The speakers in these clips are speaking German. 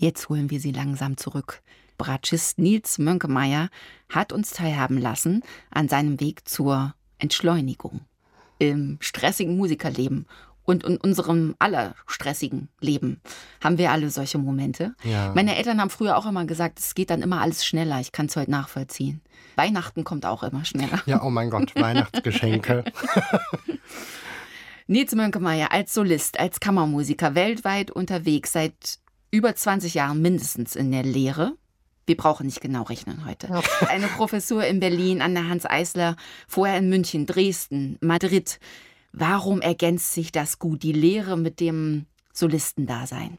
Jetzt holen wir sie langsam zurück. Bratschist Nils Mönkemeyer hat uns teilhaben lassen an seinem Weg zur Entschleunigung im stressigen Musikerleben. Und in unserem aller stressigen Leben haben wir alle solche Momente. Ja. Meine Eltern haben früher auch immer gesagt, es geht dann immer alles schneller. Ich kann es heute nachvollziehen. Weihnachten kommt auch immer schneller. Ja, oh mein Gott, Weihnachtsgeschenke. Nils Mönkemeyer als Solist, als Kammermusiker weltweit unterwegs, seit über 20 Jahren mindestens in der Lehre. Wir brauchen nicht genau rechnen heute. Ja. Eine Professur in Berlin an der Hanns-Eisler, vorher in München, Dresden, Madrid. Warum ergänzt sich das gut, die Lehre mit dem Solistendasein?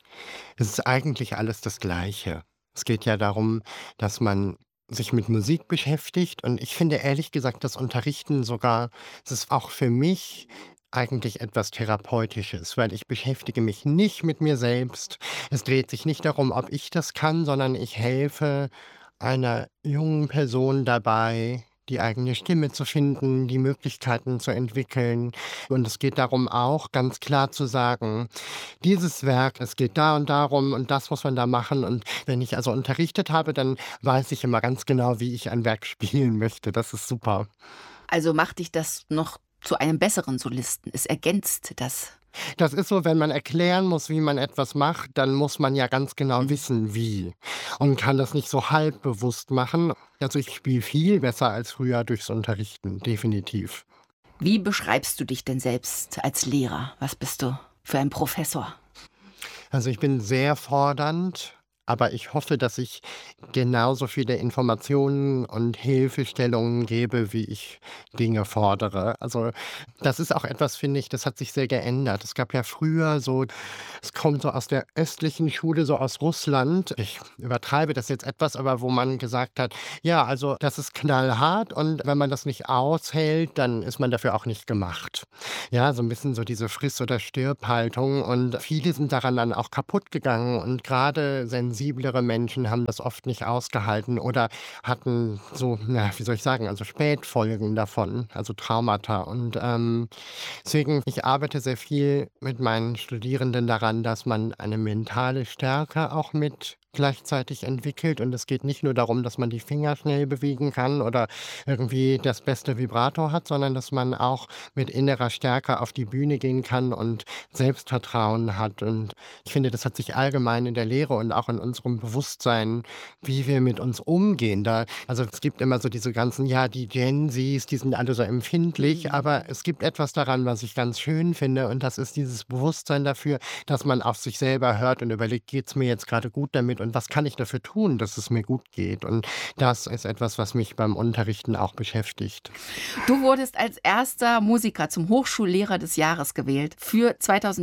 Es ist eigentlich alles das Gleiche. Es geht ja darum, dass man sich mit Musik beschäftigt. Und ich finde ehrlich gesagt, das Unterrichten sogar, es ist auch für mich eigentlich etwas Therapeutisches, weil ich beschäftige mich nicht mit mir selbst. Es dreht sich nicht darum, ob ich das kann, sondern ich helfe einer jungen Person dabei, die eigene Stimme zu finden, die Möglichkeiten zu entwickeln. Und es geht darum auch, ganz klar zu sagen, dieses Werk, es geht da und darum und das muss man da machen. Und wenn ich also unterrichtet habe, dann weiß ich immer ganz genau, wie ich ein Werk spielen möchte. Das ist super. Also macht dich das noch zu einem besseren Solisten? Es ergänzt das. Das ist so, wenn man erklären muss, wie man etwas macht, dann muss man ja ganz genau wissen, wie. Und kann das nicht so halb bewusst machen. Also ich spiele viel besser als früher durchs Unterrichten, definitiv. Wie beschreibst du dich denn selbst als Lehrer? Was bist du für ein Professor? Also ich bin sehr fordernd, aber ich hoffe, dass ich genauso viele Informationen und Hilfestellungen gebe, wie ich Dinge fordere. Also das ist auch etwas, finde ich, das hat sich sehr geändert. Es gab ja früher so, es kommt so aus der östlichen Schule, so aus Russland. Ich übertreibe das jetzt etwas, aber wo man gesagt hat, ja, also das ist knallhart und wenn man das nicht aushält, dann ist man dafür auch nicht gemacht. Ja, so ein bisschen so diese Friss- oder Stirb-Haltung und viele sind daran dann auch kaputt gegangen und gerade sensiblere Menschen haben das oft nicht ausgehalten oder hatten so, na, wie soll ich sagen, also Spätfolgen davon, also Traumata. Und deswegen, ich arbeite sehr viel mit meinen Studierenden daran, dass man eine mentale Stärke auch mit gleichzeitig entwickelt. Und es geht nicht nur darum, dass man die Finger schnell bewegen kann oder irgendwie das beste Vibrato hat, sondern dass man auch mit innerer Stärke auf die Bühne gehen kann und Selbstvertrauen hat. Und ich finde, das hat sich allgemein in der Lehre und auch in unserem Bewusstsein, wie wir mit uns umgehen. Also es gibt immer so diese ganzen, ja, die Gen Zs, die sind alle so empfindlich, aber es gibt etwas daran, was ich ganz schön finde. Und das ist dieses Bewusstsein dafür, dass man auf sich selber hört und überlegt, geht es mir jetzt gerade gut damit und was kann ich dafür tun, dass es mir gut geht. Und das ist etwas, was mich beim Unterrichten auch beschäftigt. Du wurdest als erster Musiker zum Hochschullehrer des Jahres gewählt für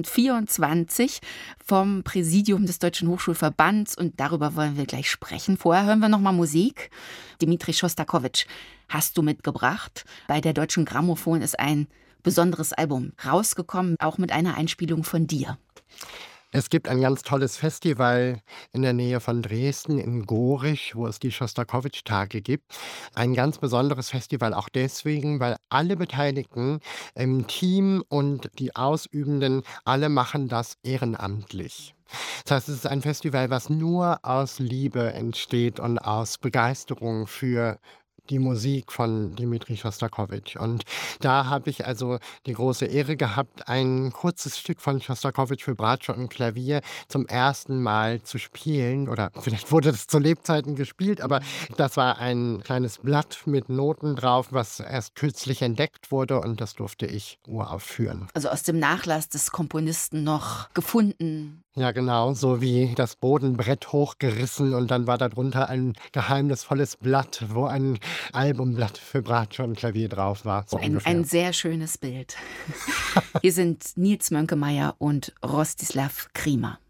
2024 vom Präsidium des Deutschen Hochschulverbands und darüber wollen wir gleich sprechen. Vorher hören wir noch mal Musik. Dmitri Schostakowitsch hast du mitgebracht. Bei der Deutschen Grammophon ist ein besonderes Album rausgekommen, auch mit einer Einspielung von dir. Es gibt ein ganz tolles Festival in der Nähe von Dresden, in Gorisch, wo es die Schostakowitsch-Tage gibt. Ein ganz besonderes Festival auch deswegen, weil alle Beteiligten im Team und die Ausübenden, alle machen das ehrenamtlich. Das heißt, es ist ein Festival, was nur aus Liebe entsteht und aus Begeisterung für die Musik von Dmitri Schostakowitsch. Und da habe ich also die große Ehre gehabt, ein kurzes Stück von Schostakowitsch für Bratsche und Klavier zum ersten Mal zu spielen. Oder vielleicht wurde das zu Lebzeiten gespielt, aber das war ein kleines Blatt mit Noten drauf, was erst kürzlich entdeckt wurde und das durfte ich uraufführen. Also aus dem Nachlass des Komponisten noch gefunden. Ja, genau, so wie das Bodenbrett hochgerissen und dann war darunter ein geheimnisvolles Blatt, wo ein Albumblatt für Bratsche und Klavier drauf war. So Ein sehr schönes Bild. Hier sind Nils Mönkemeyer und Rostislav Kriemer.